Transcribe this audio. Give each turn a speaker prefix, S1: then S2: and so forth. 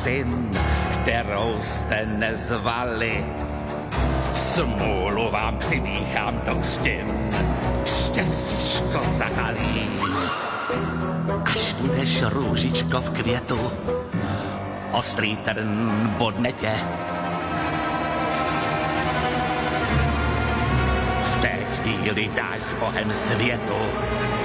S1: syn, kterou jste nezvali. Smůlu vám přimíchám toustim, štěstíčko zahalím. Až budeš růžičko v květu, ostrý trn bodne tě. V té chvíli dáš s Bohem světu